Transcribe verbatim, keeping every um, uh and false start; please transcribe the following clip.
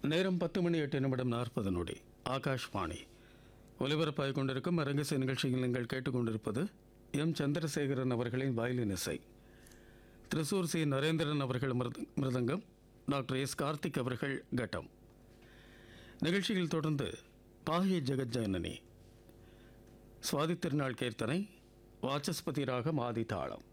நேரம் பத்து மணி எட்டு நிமிடம் நாற்பது நொடி. ஆகாஷ்வாணி ஒலிபரப்பாகிக் கொண்டிருக்கும் அரங்கசை நிகழ்ச்சியில் நீங்கள் கேட்டுக்கொண்டிருப்பது எம் சந்திரசேகரன் அவர்களின் வயலின் இசை. திருசூர் சி நரேந்திரன் அவர்கள் மிருத மிருதங்கம், டாக்டர் எஸ் கார்த்திக் அவர்கள் கட்டம். நிகழ்ச்சியில் தொடர்ந்து பாஹி ஜெகஜனனி, சுவாதி திருநாள் கீர்த்தனை, வாசஸ்பதி ராகம், ஆதி தாளம்.